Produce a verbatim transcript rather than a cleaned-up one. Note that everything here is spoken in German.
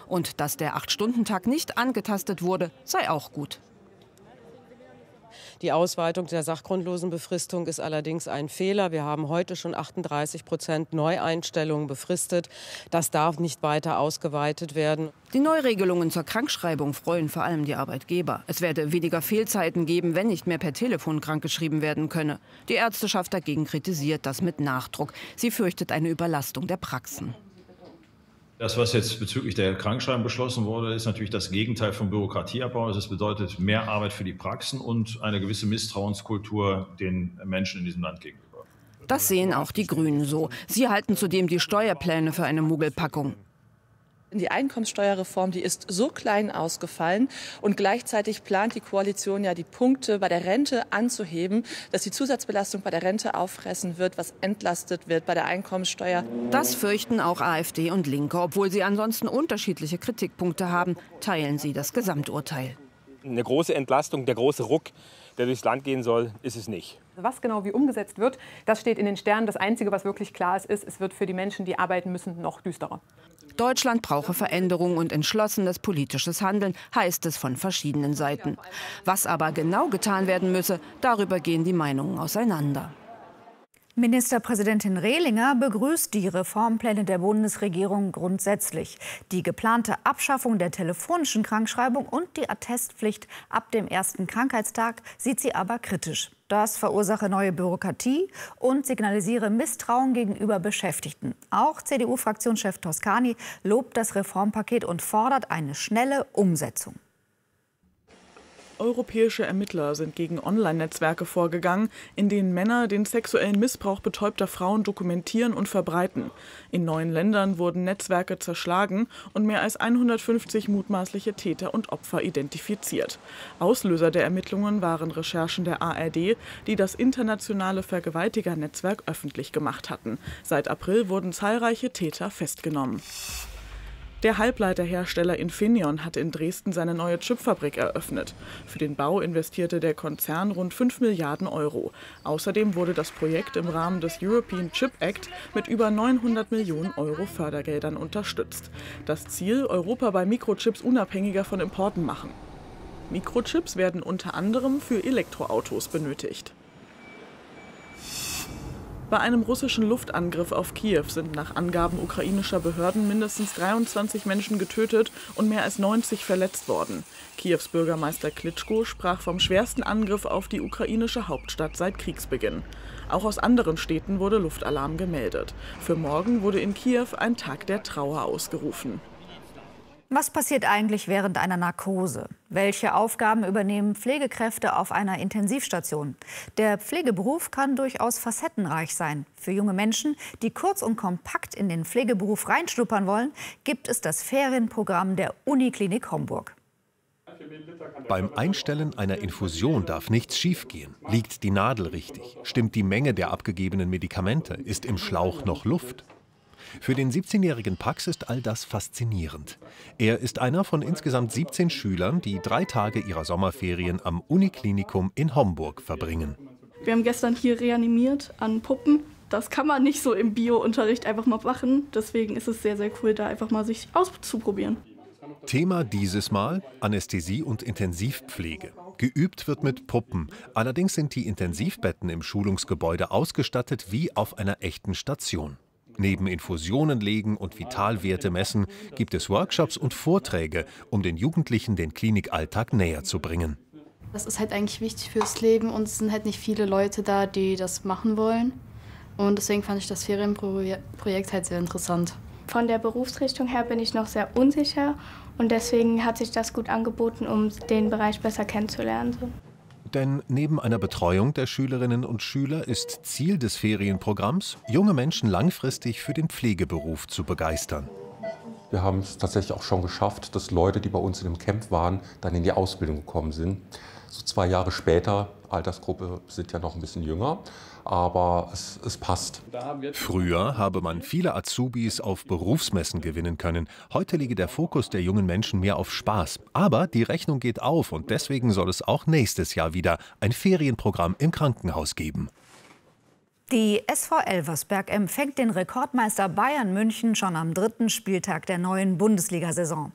Und dass der Acht-Stunden-Tag nicht angetastet wurde, sei auch gut. Die Ausweitung der Sachgrundlosenbefristung ist allerdings ein Fehler. Wir haben heute schon achtunddreißig Prozent Neueinstellungen befristet. Das darf nicht weiter ausgeweitet werden. Die Neuregelungen zur Krankschreibung freuen vor allem die Arbeitgeber. Es werde weniger Fehlzeiten geben, wenn nicht mehr per Telefon krankgeschrieben werden könne. Die Ärzteschaft dagegen kritisiert das mit Nachdruck. Sie fürchtet eine Überlastung der Praxen. Das, was jetzt bezüglich der Krankschreibung beschlossen wurde, ist natürlich das Gegenteil vom Bürokratieabbau. Das bedeutet mehr Arbeit für die Praxen und eine gewisse Misstrauenskultur den Menschen in diesem Land gegenüber. Das sehen auch die Grünen so. Sie halten zudem die Steuerpläne für eine Mogelpackung. Die Einkommenssteuerreform, die ist so klein ausgefallen und gleichzeitig plant die Koalition ja, die Punkte bei der Rente anzuheben, dass die Zusatzbelastung bei der Rente auffressen wird, was entlastet wird bei der Einkommenssteuer. Das fürchten auch AfD und Linke. Obwohl sie ansonsten unterschiedliche Kritikpunkte haben, teilen sie das Gesamturteil. Eine große Entlastung, der große Ruck, der durchs Land gehen soll, ist es nicht. Was genau wie umgesetzt wird, das steht in den Sternen. Das Einzige, was wirklich klar ist, ist, es wird für die Menschen, die arbeiten müssen, noch düsterer. Deutschland brauche Veränderung und entschlossenes politisches Handeln, heißt es von verschiedenen Seiten. Was aber genau getan werden müsse, darüber gehen die Meinungen auseinander. Ministerpräsidentin Rehlinger begrüßt die Reformpläne der Bundesregierung grundsätzlich. Die geplante Abschaffung der telefonischen Krankschreibung und die Attestpflicht ab dem ersten Krankheitstag sieht sie aber kritisch. Das verursache neue Bürokratie und signalisiere Misstrauen gegenüber Beschäftigten. Auch C D U-Fraktionschef Toscani lobt das Reformpaket und fordert eine schnelle Umsetzung. Europäische Ermittler sind gegen Online-Netzwerke vorgegangen, in denen Männer den sexuellen Missbrauch betäubter Frauen dokumentieren und verbreiten. In neun Ländern wurden Netzwerke zerschlagen und mehr als hundertfünfzig mutmaßliche Täter und Opfer identifiziert. Auslöser der Ermittlungen waren Recherchen der A R D, die das internationale Vergewaltigernetzwerk öffentlich gemacht hatten. Seit April wurden zahlreiche Täter festgenommen. Der Halbleiterhersteller Infineon hat in Dresden seine neue Chipfabrik eröffnet. Für den Bau investierte der Konzern rund fünf Milliarden Euro. Außerdem wurde das Projekt im Rahmen des European Chip Act mit über neunhundert Millionen Euro Fördergeldern unterstützt. Das Ziel: Europa bei Mikrochips unabhängiger von Importen machen. Mikrochips werden unter anderem für Elektroautos benötigt. Bei einem russischen Luftangriff auf Kiew sind nach Angaben ukrainischer Behörden mindestens dreiundzwanzig Menschen getötet und mehr als neunzig verletzt worden. Kiews Bürgermeister Klitschko sprach vom schwersten Angriff auf die ukrainische Hauptstadt seit Kriegsbeginn. Auch aus anderen Städten wurde Luftalarm gemeldet. Für morgen wurde in Kiew ein Tag der Trauer ausgerufen. Was passiert eigentlich während einer Narkose? Welche Aufgaben übernehmen Pflegekräfte auf einer Intensivstation? Der Pflegeberuf kann durchaus facettenreich sein. Für junge Menschen, die kurz und kompakt in den Pflegeberuf reinschnuppern wollen, gibt es das Ferienprogramm der Uniklinik Homburg. Beim Einstellen einer Infusion darf nichts schiefgehen. Liegt die Nadel richtig? Stimmt die Menge der abgegebenen Medikamente? Ist im Schlauch noch Luft? Für den siebzehnjährigen Pax ist all das faszinierend. Er ist einer von insgesamt siebzehn Schülern, die drei Tage ihrer Sommerferien am Uniklinikum in Homburg verbringen. Wir haben gestern hier reanimiert an Puppen. Das kann man nicht so im Bio-Unterricht einfach mal machen. Deswegen ist es sehr, sehr cool, da einfach mal sich auszuprobieren. Thema dieses Mal: Anästhesie und Intensivpflege. Geübt wird mit Puppen. Allerdings sind die Intensivbetten im Schulungsgebäude ausgestattet wie auf einer echten Station. Neben Infusionen legen und Vitalwerte messen gibt es Workshops und Vorträge, um den Jugendlichen den Klinikalltag näher zu bringen. Das ist halt eigentlich wichtig fürs Leben und es sind halt nicht viele Leute da, die das machen wollen. Und deswegen fand ich das Ferienprojekt halt sehr interessant. Von der Berufsrichtung her bin ich noch sehr unsicher und deswegen hat sich das gut angeboten, um den Bereich besser kennenzulernen. Denn neben einer Betreuung der Schülerinnen und Schüler ist Ziel des Ferienprogramms, junge Menschen langfristig für den Pflegeberuf zu begeistern. Wir haben es tatsächlich auch schon geschafft, dass Leute, die bei uns in dem Camp waren, dann in die Ausbildung gekommen sind. So zwei Jahre später, Altersgruppe sind ja noch ein bisschen jünger, aber es, es passt. Früher habe man viele Azubis auf Berufsmessen gewinnen können. Heute liege der Fokus der jungen Menschen mehr auf Spaß. Aber die Rechnung geht auf und deswegen soll es auch nächstes Jahr wieder ein Ferienprogramm im Krankenhaus geben. Die S V Elversberg empfängt den Rekordmeister Bayern München schon am dritten Spieltag der neuen Bundesliga-Saison.